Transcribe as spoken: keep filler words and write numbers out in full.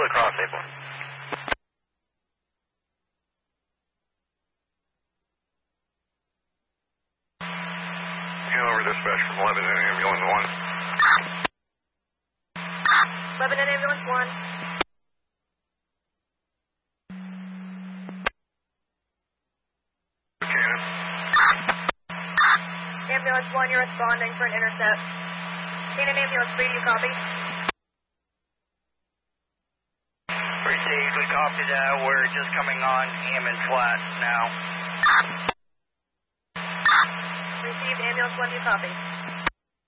across, eight one. Hanover dispatch from Lebanon Ambulance one. Lebanon Ambulance one. Buchanan. Ambulance one, you're responding for an intercept. Cannon Ambulance three, you copy? Received, we copy that. We're just coming on Hammond Flat now. Received, Ambulance one, you copy?